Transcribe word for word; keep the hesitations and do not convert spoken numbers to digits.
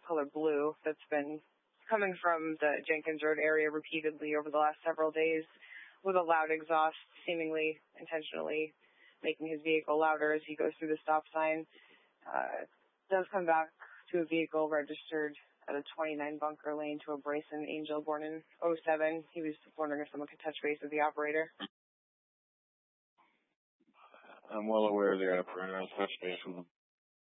color blue that's been coming from the Jenkins Road area repeatedly over the last several days with a loud exhaust, seemingly intentionally making his vehicle louder as he goes through the stop sign. Uh, does come back to a vehicle registered at a twenty-nine Bunker Lane to a Bryson Angel born in oh seven. He was wondering if someone could touch base with the operator. I'm well aware of the operator. I'll touch base with him.